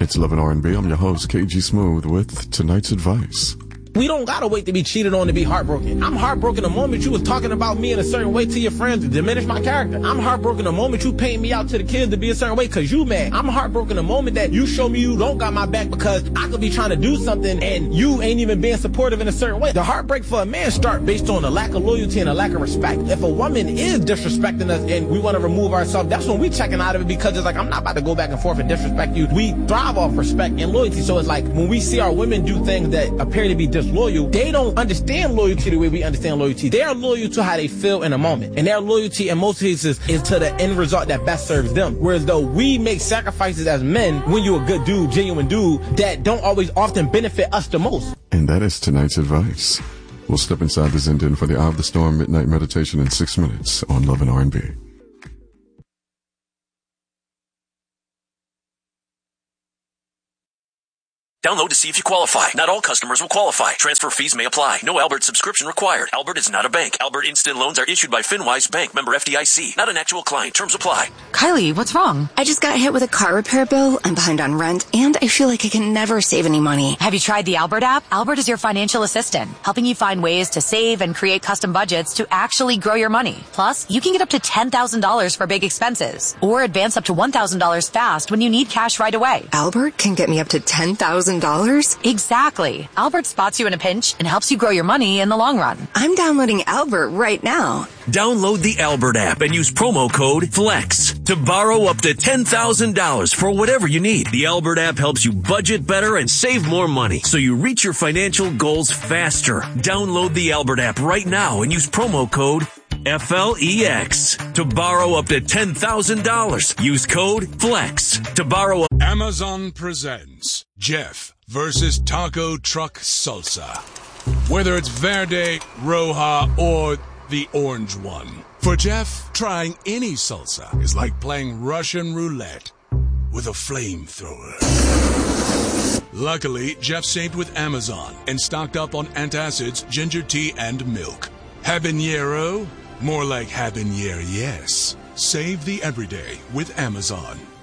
It's Love and R&B. I'm your host, KG Smooth, with tonight's advice. We don't gotta wait to be cheated on to be heartbroken. I'm heartbroken the moment you was talking about me in a certain way to your friends to diminish my character. I'm heartbroken the moment you paint me out to the kids to be a certain way because you mad. I'm heartbroken the moment that you show me you don't got my back because I could be trying to do something and you ain't even being supportive in a certain way. The heartbreak for a man start based on a lack of loyalty and a lack of respect. If a woman is disrespecting us and we want to remove ourselves, that's when we checking out of it because it's like, I'm not about to go back and forth and disrespect you. We thrive off respect and loyalty. So it's like when we see our women do things that appear to be disloyal, they don't understand loyalty the way we understand loyalty. They are loyal to how they feel in a moment. And their loyalty in most cases is to the end result that best serves them. Whereas though we make sacrifices as men when you're a good dude, genuine dude, that don't always often benefit us the most. And that is tonight's advice. We'll step inside the Zen for the Eye of the Storm Midnight Meditation in 6 minutes on Love and R&B. Download to see if you qualify. Not all customers will qualify. Transfer fees may apply. No Albert subscription required. Albert is not a bank. Albert Instant Loans are issued by FinWise Bank, member FDIC. Not an actual client. Terms apply. Kylie, what's wrong? I just got hit with a car repair bill. I'm behind on rent, and I feel like I can never save any money. Have you tried the Albert app? Albert is your financial assistant, helping you find ways to save and create custom budgets to actually grow your money. Plus, you can get up to $10,000 for big expenses, or advance up to $1,000 fast when you need cash right away. Albert can get me up to $10,000? Exactly. Albert spots you in a pinch and helps you grow your money in the long run. I'm downloading Albert right now. Download the Albert app and use promo code FLEX to borrow up to $10,000 for whatever you need. The Albert app helps you budget better and save more money so you reach your financial goals faster. Download the Albert app right now and use promo code FLEX to borrow up to $10,000. Use code FLEX to borrow. Amazon presents Jeff versus Taco Truck Salsa. Whether it's Verde, Roja, or the orange one. For Jeff, trying any salsa is like playing Russian roulette with a flamethrower. Luckily, Jeff saved with Amazon and stocked up on antacids, ginger tea, and milk. Habanero? More like habanero, yes. Save the everyday with Amazon.